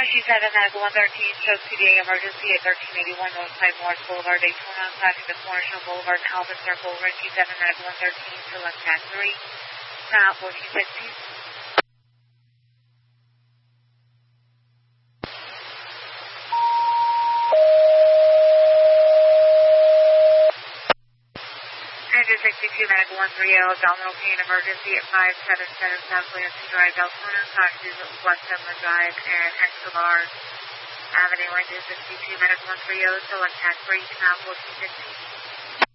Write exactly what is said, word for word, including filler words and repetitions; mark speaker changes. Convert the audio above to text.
Speaker 1: two seven Medical one thirteen shows C D A emergency at thirteen eighty-one Northside Morris Boulevard, Daytona, crossing the corner of Boulevard, Calvin Circle, two seven Medical one thirteen, select tax three, now fourteen sixty. Engine sixty-two Medical one thirty, abdominal pain emergency at five seventy-seven South Lansing Drive, Deltona, crossing West Summer Drive and Escobar Avenue. Engine sixty-two Medical one thirty, select tax three, now fourteen sixty.